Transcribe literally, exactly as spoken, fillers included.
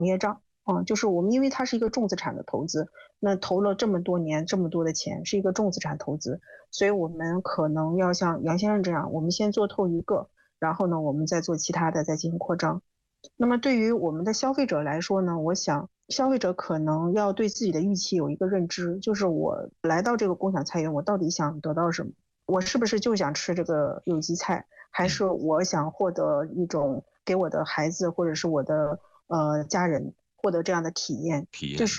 业账。嗯，就是我们因为它是一个重资产的投资，那投了这么多年这么多的钱，是一个重资产投资，所以我们可能要像杨先生这样，我们先做透一个，然后呢，我们再做其他的，再进行扩张。那么对于我们的消费者来说呢，我想消费者可能要对自己的预期有一个认知，就是我来到这个共享菜园，我到底想得到什么？我是不是就想吃这个有机菜，还是我想获得一种给我的孩子或者是我的呃家人获得这样的体验？ 体验。 这是